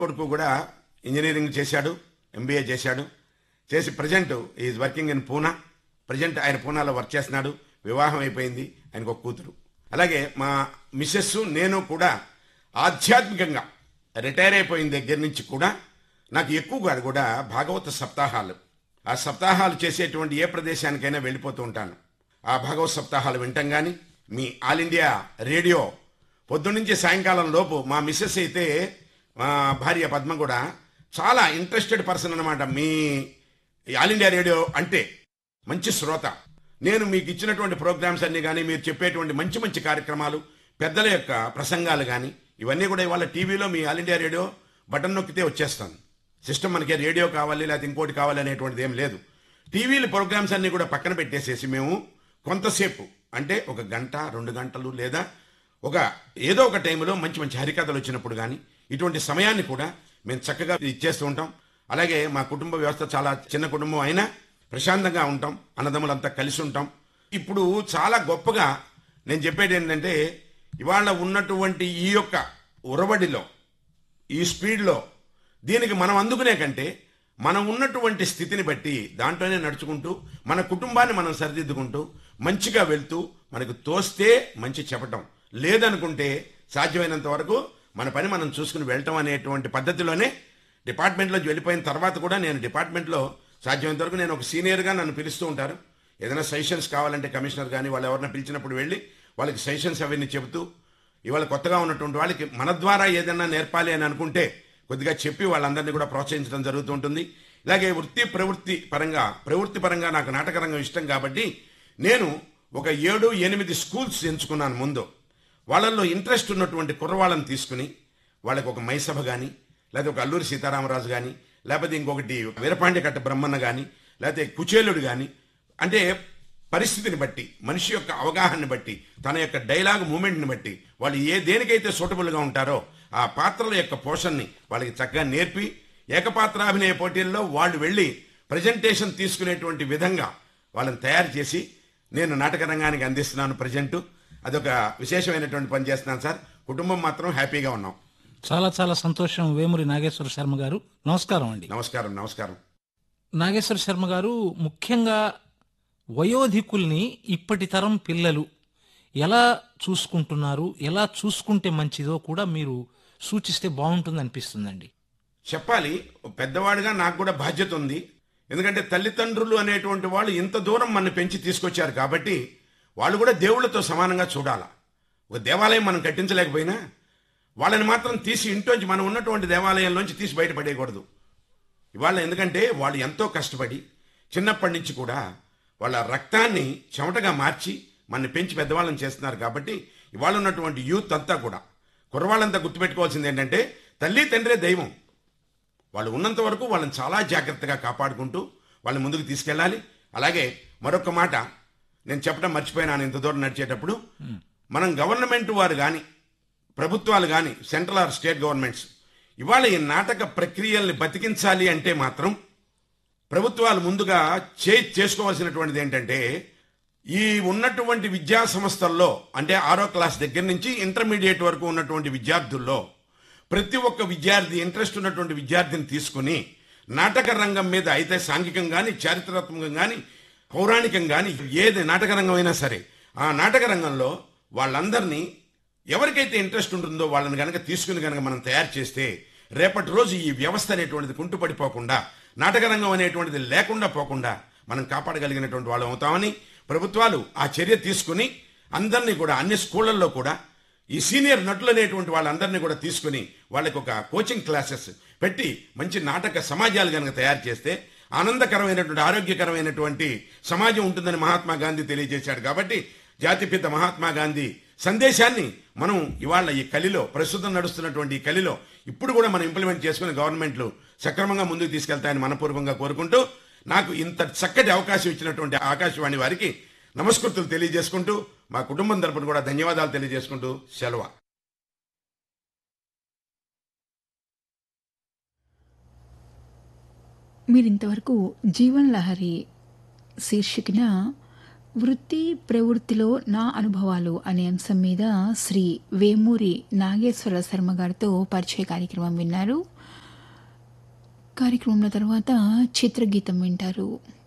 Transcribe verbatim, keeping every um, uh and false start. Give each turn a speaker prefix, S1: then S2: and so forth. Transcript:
S1: కొడుకు కూడా ఇంజనీరింగ్ చేశాడు, ఎంబీఏ చేశాడు. చేసి present is working in Poona. Present ఆయన పూనాలో వర్క్ చేస్తున్నాడు. వివాహం అయిపోయింది, ఆయనకు ఒక కూతురు. అలాగే మా మిస్సెస్ నేను కూడా ఆధ్యాత్మికంగా రిటైర్ అయిపోయిన దగ్గర నుంచి కూడా నాకు ఎక్కువగా కూడా భాగవత సప్తాహాలు, ఆ సప్తాహాలు చేసేటువంటి ఏ ప్రదేశానికైనా వెళ్ళిపోతూ ఉంటాను. ఆ భాగవత సప్తాహాలు వింటాం. కానీ మీ ఆల్ ఇండియా రేడియో పొద్దున్నుంచి సాయంకాలం లోపు మా మిస్సెస్ అయితే మా భార్య పద్మ కూడా చాలా ఇంట్రెస్టెడ్ పర్సన్ అనమాట. మీ ఆల్ ఇండియా రేడియో అంటే మంచి శ్రోత. నేను మీకు ఇచ్చినటువంటి ప్రోగ్రామ్స్ అన్నీ కానీ, మీరు చెప్పేటువంటి మంచి మంచి కార్యక్రమాలు, పెద్దల యొక్క ప్రసంగాలు కానీ, ఇవన్నీ కూడా ఇవాళ టీవీలో me all India radio button నొక్కితే వచ్చేస్తాను. సిస్టమ్ మనకి రేడియో కావాలి లేకపోతే ఇంకోటి కావాలి అనేటువంటిది ఏం లేదు. టీవీల ప్రోగ్రామ్స్ అన్నీ కూడా పక్కన పెట్టేసేసి మేము కొంతసేపు అంటే ఒక గంట రెండు గంటలు లేదా ఒక ఏదో ఒక టైంలో మంచి మంచి హరికథలు వచ్చినప్పుడు కానీ ఇటువంటి సమయాన్ని కూడా మేము చక్కగా ఇచ్చేస్తూ ఉంటాం. అలాగే మా కుటుంబ వ్యవస్థ చాలా చిన్న కుటుంబం అయినా ప్రశాంతంగా ఉంటాం, అన్నదమ్ములంతా కలిసి ఉంటాం. ఇప్పుడు చాలా గొప్పగా నేను చెప్పేది ఏంటంటే, ఇవాళ ఉన్నటువంటి ఈ యొక్క ఉరవడిలో, ఈ స్పీడ్లో దీనికి మనం అందుకునే కంటే మనం ఉన్నటువంటి స్థితిని బట్టి దాంట్లోనే నడుచుకుంటూ మన కుటుంబాన్ని మనం సరిదిద్దుకుంటూ మంచిగా వెళ్తూ మనకు తోస్తే మంచి చెప్పటం, లేదనుకుంటే సాధ్యమైనంత వరకు మన పని మనం చూసుకుని వెళ్ళటం అనేటువంటి పద్ధతిలోనే డిపార్ట్మెంట్లోకి వెళ్ళిపోయిన తర్వాత కూడా నేను డిపార్ట్మెంట్లో సాధ్యమైనంత వరకు నేను ఒక సీనియర్గా నన్ను పిలుస్తూ ఉంటారు. ఏదైనా సజెషన్స్ కావాలంటే కమిషనర్ కానీ వాళ్ళు ఎవరైనా పిలిచినప్పుడు వెళ్ళి వాళ్ళకి సజెషన్స్ అవన్నీ చెబుతూ, ఇవాళ కొత్తగా ఉన్నటువంటి వాళ్ళకి మన ద్వారా ఏదైనా నేర్పాలి అని అనుకుంటే కొద్దిగా చెప్పి వాళ్ళందరినీ కూడా ప్రోత్సహించడం జరుగుతూ ఉంటుంది. ఇలాగే వృత్తి ప్రవృత్తి పరంగా ప్రవృత్తి పరంగా నాకు నాటకరంగం ఇష్టం కాబట్టి నేను ఒక ఏడు ఎనిమిది స్కూల్స్ ఎంచుకున్నాను. ముందు వాళ్ళల్లో ఇంట్రెస్ట్ ఉన్నటువంటి కుర్రవాళ్ళని తీసుకుని వాళ్ళకి ఒక మైసభ కానీ, లేకపోతే ఒక అల్లూరి సీతారామరాజు కానీ, లేకపోతే ఇంకొకటి వీరపాండ్య కట్ట బ్రహ్మన్న కానీ, లేకపోతే కుచేలుడు కానీ, అంటే పరిస్థితిని బట్టి మనిషి యొక్క అవగాహనని బట్టి తన యొక్క డైలాగ్ మూమెంట్ని బట్టి వాళ్ళు ఏ దేనికైతే సూటబుల్గా ఉంటారో ఆ పాత్రల యొక్క పోషణని వాళ్ళకి చక్కగా నేర్పి ఏకపాత్రాభినయ పోటీల్లో వాళ్ళు వెళ్ళి ప్రజెంటేషన్ తీసుకునేటువంటి విధంగా వాళ్ళని తయారు చేసి నేను నాటక రంగానికి అందిస్తున్నాను. ప్రజెంట్ అదొక విశేషమైనటువంటి పని చేస్తున్నాను సార్. కుటుంబం మాత్రం హ్యాపీగా ఉన్నాం.
S2: చాలా చాలా సంతోషం. వేమూరి నాగేశ్వర శర్మ గారు, నమస్కారం అండి.
S1: నమస్కారం. నమస్కారం
S2: నాగేశ్వర శర్మ గారు, ముఖ్యంగా వయోధికుల్ని ఇప్పటి తరం పిల్లలు ఎలా చూసుకుంటున్నారు, ఎలా చూసుకుంటే మంచిదో కూడా మీరు సూచిస్తే బాగుంటుంది అనిపిస్తుందండి.
S1: చెప్పాలి, పెద్దవాడిగా నాకు కూడా బాధ్యత ఉంది. ఎందుకంటే తల్లిదండ్రులు అనేటువంటి వాళ్ళు ఇంత దూరం మన పెంచి తీసుకొచ్చారు కాబట్టి వాళ్ళు కూడా దేవుళ్ళతో సమానంగా చూడాలా. ఒక దేవాలయం మనం కట్టించలేకపోయినా వాళ్ళని మాత్రం తీసి ఇంట్లోంచి మనం ఉన్నటువంటి దేవాలయంలోంచి తీసి బయటపడేయకూడదు ఇవాళ. ఎందుకంటే వాళ్ళు ఎంతో కష్టపడి చిన్నప్పటి నుంచి కూడా వాళ్ళ రక్తాన్ని చెమటగా మార్చి మన పెంచి పెద్దవాళ్ళని చేస్తున్నారు కాబట్టి ఇవాళ ఉన్నటువంటి యూత్ అంతా కూడా, కుర్రవాళ్ళంతా గుర్తుపెట్టుకోవాల్సింది ఏంటంటే తల్లి తండ్రే దైవం. వాళ్ళు ఉన్నంత వరకు వాళ్ళని చాలా జాగ్రత్తగా కాపాడుకుంటూ వాళ్ళని ముందుకు తీసుకెళ్ళాలి. అలాగే మరొక మాట నేను చెప్పడం మర్చిపోయినాను ఇంత దూరం నడిచేటప్పుడు, మనం గవర్నమెంట్ వారు కానీ ప్రభుత్వాలు కానీ సెంట్రల్ ఆర్ స్టేట్ గవర్నమెంట్స్ ఇవాళ ఈ నాటక ప్రక్రియల్ని బతికించాలి అంటే మాత్రం ప్రభుత్వాలు ముందుగా చే చేసుకోవాల్సినటువంటిది ఏంటంటే, ఈ ఉన్నటువంటి విద్యా సంస్థల్లో అంటే ఆరో క్లాస్ దగ్గర నుంచి ఇంటర్మీడియట్ వరకు ఉన్నటువంటి విద్యార్థుల్లో ప్రతి ఒక్క విద్యార్థి, ఇంట్రెస్ట్ ఉన్నటువంటి విద్యార్థిని తీసుకుని నాటక రంగం మీద అయితే సాంఘికం కానీ చారిత్రాత్మకం కానీ పౌరాణికం కానీ ఏది నాటక రంగం అయినా సరే ఆ నాటక రంగంలో వాళ్ళందరినీ ఎవరికైతే ఇంట్రెస్ట్ ఉంటుందో వాళ్ళని కనుక తీసుకుని కనుక మనం తయారు చేస్తే రేపటి రోజు ఈ వ్యవస్థ అనేటువంటిది కుంటుపడిపోకుండా, నాటక రంగం అనేటువంటిది లేకుండా పోకుండా మనం కాపాడగలిగినటువంటి వాళ్ళు అవుతామని ప్రభుత్వాలు ఆ చర్య తీసుకుని అందరినీ కూడా అన్ని స్కూళ్లలో కూడా ఈ సీనియర్ నటులు అనేటువంటి వాళ్ళందరినీ కూడా తీసుకుని వాళ్ళకి ఒక కోచింగ్ క్లాసెస్ పెట్టి మంచి నాటక సమాజాలు కనుక తయారు చేస్తే ఆనందకరమైనటువంటి ఆరోగ్యకరమైనటువంటి సమాజం ఉంటుందని మహాత్మా గాంధీ తెలియజేశాడు. కాబట్టి జాతిపిత మహాత్మా గాంధీ సందేశాన్ని మనం ఇవాళ ఈ కలిలో, ప్రస్తుతం నడుస్తున్నటువంటి ఈ కలిలో ఇప్పుడు కూడా మనం ఇంప్లిమెంట్ చేసుకుని గవర్నమెంట్లు సక్రమంగా ముందుకు తీసుకెళ్తాయని మనపూర్వకంగా కోరుకుంటూ, నాకు ఇంత చక్కటి అవకాశం ఇచ్చినటువంటి ఆకాశవాణి వారికి నమస్కృతులు తెలియజేసుకుంటూ, మా కుటుంబం తరపున కూడా ధన్యవాదాలు తెలియజేసుకుంటూ సెలవు.
S3: మీరింతవరకు జీవన్ లహరి శీర్షికన వృత్తి ప్రవృత్తిలో నా అనుభవాలు అనే అంశం మీద శ్రీ వేమూరి నాగేశ్వర శర్మ గారితో పరిచయ కార్యక్రమం విన్నారు. కార్యక్రమంలో తర్వాత చిత్రగీతం వింటారు.